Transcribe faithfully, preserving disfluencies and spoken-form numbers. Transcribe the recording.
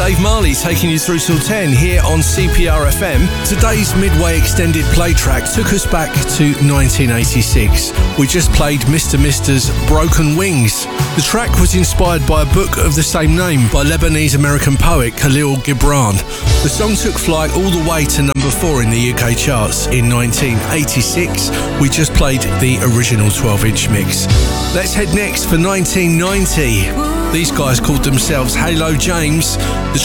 Dave Marley taking you through till ten here on C P R F M. Today's Midway extended play track took us back to nineteen eighty-six. We just played Mister Mister's Broken Wings. The track was inspired by a book of the same name by Lebanese-American poet Khalil Gibran. The song took flight all the way to number four in the U K charts in nineteen eighty-six. We just played the original twelve-inch mix. Let's head next for nineteen ninety. These guys called themselves Halo James. The